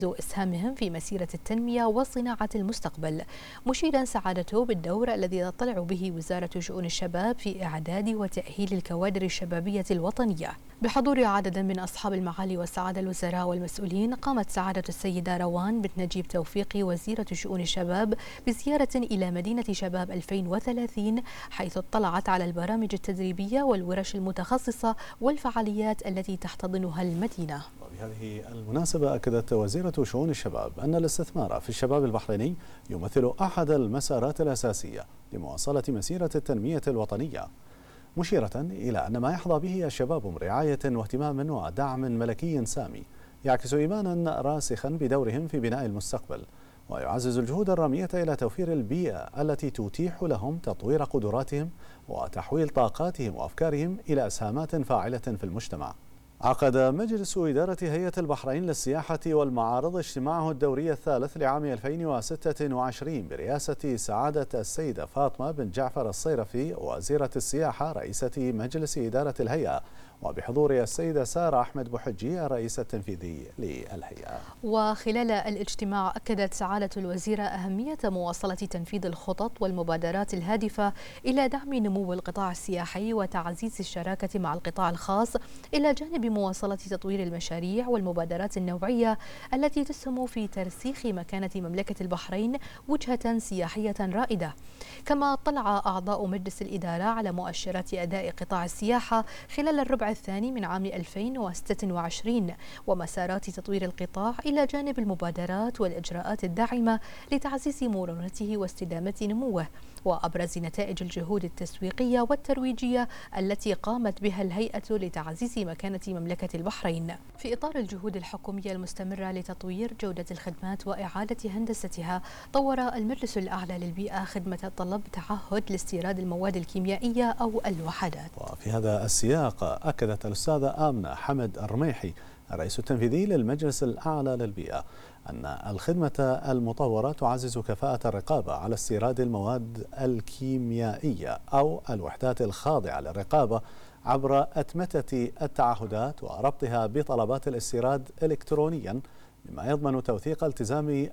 إسهامهم في مسيرة التنمية وصناعة المستقبل، مشيرا سعادته بالدور الذي تطلع به وزارة شؤون الشباب في إعداد وتأهيل الكوادر الشبابية الوطنية. بحضور عدد من أصحاب المعالي والسعادة الوزراء والمسؤولين، قامت سعادة السيدة روان بنت نجيب توفيقي وزيرة شؤون الشباب بزيارة إلى مدينة شباب 2030، حيث اطلعت على البرامج التدريبية والورش المتخصصة والفعاليات التي تحتضنها المدينة. وبهذه المناسبة أكدت وزيرة شؤون الشباب أن الاستثمار في الشباب البحريني يمثل أحد المسارات الأساسية لمواصلة مسيرة التنمية الوطنية، مشيرة إلى أن ما يحظى به الشباب من رعاية واهتمام ودعم ملكي سامي يعكس إيمانا راسخا بدورهم في بناء المستقبل، ويعزز الجهود الرامية إلى توفير البيئة التي تتيح لهم تطوير قدراتهم وتحويل طاقاتهم وأفكارهم إلى إسهامات فاعلة في المجتمع. عقد مجلس إدارة هيئة البحرين للسياحة والمعارض اجتماعه الدوري الثالث لعام 2026 برئاسة سعادة السيدة فاطمة بن جعفر الصيرفي وزيرة السياحة رئيسة مجلس إدارة الهيئة، وبحضور السيدة سارة أحمد بوحجي الرئيس التنفيذي للهيئة. وخلال الاجتماع أكدت سعادة الوزيرة أهمية مواصلة تنفيذ الخطط والمبادرات الهادفة إلى دعم نمو القطاع السياحي وتعزيز الشراكة مع القطاع الخاص، إلى جانب مواصلة تطوير المشاريع والمبادرات النوعية التي تسهم في ترسيخ مكانة مملكة البحرين وجهة سياحية رائدة. كما اطلع أعضاء مجلس الإدارة على مؤشرات أداء قطاع السياحة خلال الربع الثاني من عام 2026 ومسارات تطوير القطاع، إلى جانب المبادرات والإجراءات الداعمة لتعزيز مرونته واستدامة نموه، وأبرز نتائج الجهود التسويقية والترويجية التي قامت بها الهيئة لتعزيز مكانة مملكة البحرين. في إطار الجهود الحكومية المستمرة لتطوير جودة الخدمات وإعادة هندستها، طور المجلس الأعلى للبيئة خدمة طلب تعهد لاستيراد المواد الكيميائية أو الوحدات. وفي هذا السياق أكدت الأستاذة آمنة حمد الرميحي الرئيس التنفيذي للمجلس الأعلى للبيئة أن الخدمة المطورة تعزز كفاءة الرقابة على استيراد المواد الكيميائية أو الوحدات الخاضعة للرقابة عبر أتمتة التعهدات وربطها بطلبات الاستيراد إلكترونيا، مما يضمن توثيق التزام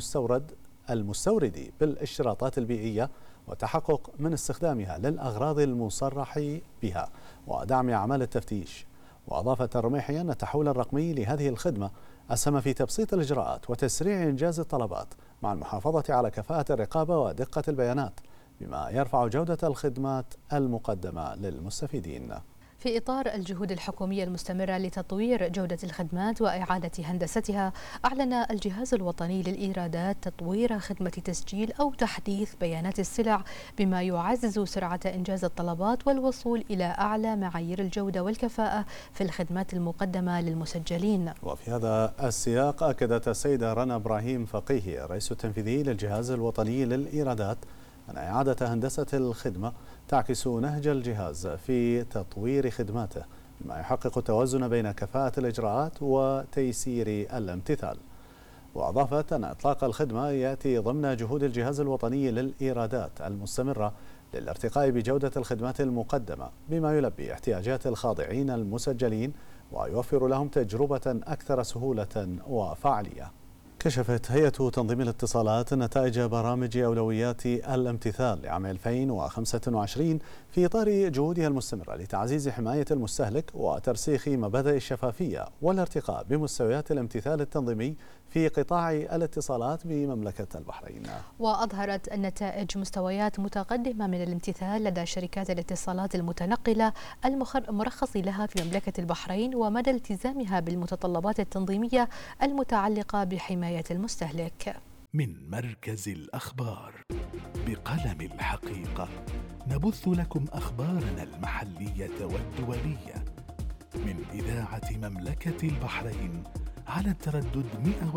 المستورد بالاشتراطات البيئية وتحقق من استخدامها للأغراض المصرح بها ودعم أعمال التفتيش. وأضافت الرميحي أن التحول الرقمي لهذه الخدمة أسهم في تبسيط الإجراءات وتسريع إنجاز الطلبات مع المحافظة على كفاءة الرقابة ودقة البيانات، بما يرفع جودة الخدمات المقدمة للمستفيدين. في إطار الجهود الحكومية المستمرة لتطوير جودة الخدمات وإعادة هندستها، أعلن الجهاز الوطني للإيرادات تطوير خدمة تسجيل أو تحديث بيانات السلع، بما يعزز سرعة إنجاز الطلبات والوصول إلى أعلى معايير الجودة والكفاءة في الخدمات المقدمة للمسجلين. وفي هذا السياق أكدت السيدة رنا إبراهيم فقيهي الرئيس التنفيذي للجهاز الوطني للإيرادات أن إعادة هندسة الخدمة تعكس نهج الجهاز في تطوير خدماته، بما يحقق التوازن بين كفاءة الإجراءات وتيسير الامتثال. وأضافت أن إطلاق الخدمة يأتي ضمن جهود الجهاز الوطني للإيرادات المستمرة للارتقاء بجودة الخدمات المقدمة، بما يلبي احتياجات الخاضعين المسجلين ويوفر لهم تجربة أكثر سهولة وفعالية. كشفت هيئة تنظيم الاتصالات نتائج برامج أولويات الامتثال لعام 2025 في إطار جهودها المستمرة لتعزيز حماية المستهلك وترسيخ مبادئ الشفافية والارتقاء بمستويات الامتثال التنظيمي في قطاع الاتصالات بمملكة البحرين. وأظهرت النتائج مستويات متقدمة من الامتثال لدى شركات الاتصالات المتنقلة المرخص لها في مملكة البحرين، ومدى التزامها بالمتطلبات التنظيمية المتعلقة بحماية المستهلك. من مركز الأخبار بقلم الحقيقة نبث لكم أخبارنا المحلية والدولية من إذاعة مملكة البحرين على التردد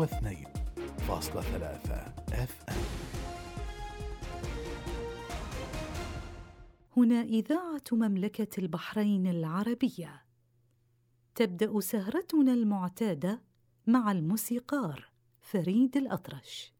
102.3 FM. هنا إذاعة مملكة البحرين العربية. تبدأ سهرتنا المعتادة مع الموسيقار فريد الأطرش.